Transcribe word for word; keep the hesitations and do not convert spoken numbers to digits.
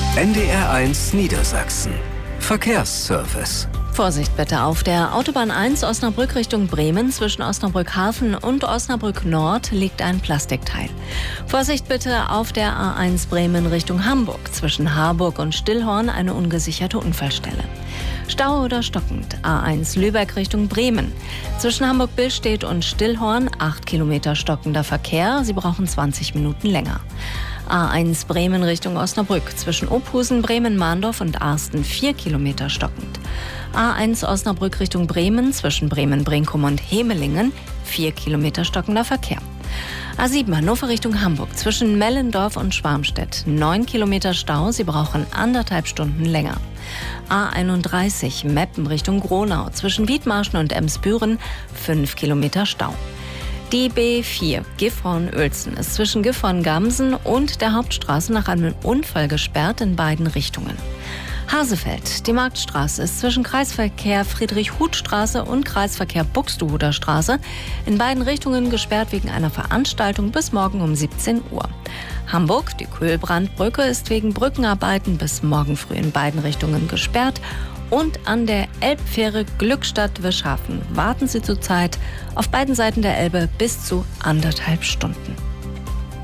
N D R eins Niedersachsen. Verkehrsservice. Vorsicht bitte auf der Autobahn eins Osnabrück Richtung Bremen. Zwischen Osnabrück Hafen und Osnabrück Nord liegt ein Plastikteil. Vorsicht bitte auf der A eins Bremen Richtung Hamburg. Zwischen Harburg und Stillhorn eine ungesicherte Unfallstelle. Stau oder stockend. A eins Lübeck Richtung Bremen. Zwischen Hamburg-Billstedt und Stillhorn acht Kilometer stockender Verkehr. Sie brauchen zwanzig Minuten länger. A eins Bremen Richtung Osnabrück. Zwischen Ophusen, Bremen-Mahndorf und Arsten vier Kilometer stockend. A eins Osnabrück Richtung Bremen. Zwischen Bremen-Brinkum und Hemelingen vier Kilometer stockender Verkehr. A sieben Hannover Richtung Hamburg. Zwischen Mellendorf und Schwarmstedt neun Kilometer Stau. Sie brauchen anderthalb Stunden länger. A einunddreißig Meppen Richtung Gronau. Zwischen Wiedmarschen und Emsbüren fünf Kilometer Stau. Die B vier Gifhorn-Uelzen ist zwischen Gifhorn-Gamsen und der Hauptstraße nach einem Unfall gesperrt in beiden Richtungen. Hasefeld, die Marktstraße ist zwischen Kreisverkehr Friedrich-Huth-Straße und Kreisverkehr Buxtehuder Straße in beiden Richtungen gesperrt wegen einer Veranstaltung bis morgen um siebzehn Uhr. Hamburg, die Kühlbrandbrücke, ist wegen Brückenarbeiten bis morgen früh in beiden Richtungen gesperrt. Und an der Elbfähre Glückstadt-Wischhafen warten Sie zurzeit auf beiden Seiten der Elbe bis zu anderthalb Stunden.